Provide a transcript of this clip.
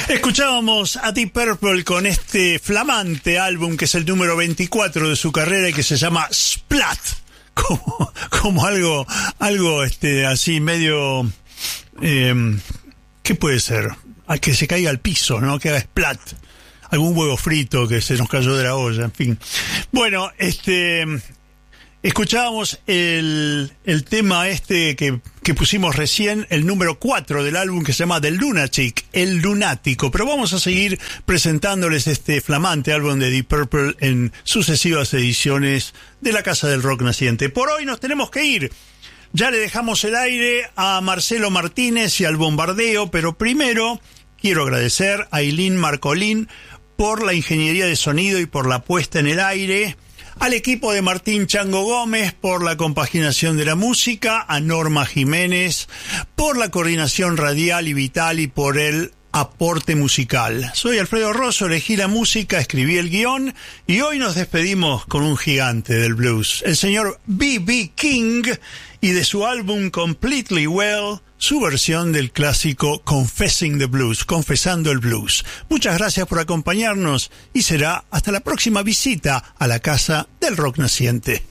Escuchábamos a Deep Purple con este flamante álbum que es el número 24 de su carrera y que se llama Splat. Como algo así medio... ¿qué puede ser? A que se caiga al piso, ¿no? Que haga splat. Algún huevo frito que se nos cayó de la olla, en fin. Bueno, escuchábamos el tema que pusimos recién, el número 4 del álbum que se llama The Lunatic, El Lunático. Pero vamos a seguir presentándoles este flamante álbum de Deep Purple en sucesivas ediciones de la Casa del Rock Naciente. Por hoy nos tenemos que ir. Ya le dejamos el aire a Marcelo Martínez y al bombardeo, pero primero quiero agradecer a Eileen Marcolín por la ingeniería de sonido y por la puesta en el aire, al equipo de Martín Chango Gómez por la compaginación de la música, a Norma Jiménez por la coordinación radial y vital y por el aporte musical. Soy Alfredo Rosso, elegí la música, escribí el guión y hoy nos despedimos con un gigante del blues, el señor B.B. King, y de su álbum Completely Well, su versión del clásico Confessing the Blues, Confesando el Blues. Muchas gracias por acompañarnos y será hasta la próxima visita a la Casa del Rock Naciente.